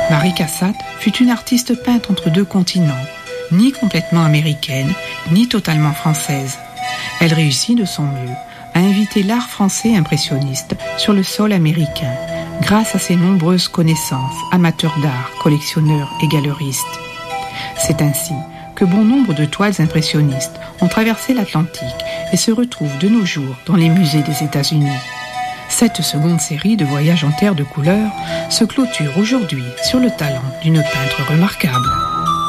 Marie Cassatt fut une artiste peinte entre deux continents, ni complètement américaine, ni totalement française. Elle réussit de son mieux à inviter l'art français impressionniste sur le sol américain, grâce à ses nombreuses connaissances, amateurs d'art, collectionneurs et galeristes. C'est ainsi que bon nombre de toiles impressionnistes ont traversé l'Atlantique et se retrouvent de nos jours dans les musées des États-Unis. Cette seconde série de voyages en terre de couleurs se clôture aujourd'hui sur le talent d'une peintre remarquable.